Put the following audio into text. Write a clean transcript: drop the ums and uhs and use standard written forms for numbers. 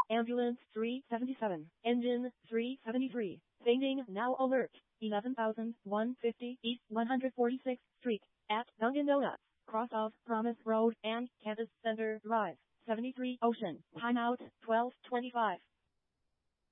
Ambulance 377. Engine 373. Fainting now alert. 11,150 East 146th Street. At Dunkin' Donuts. Cross of Promise Road and Campus Center Drive. 73 Ocean. Timeout 12:25.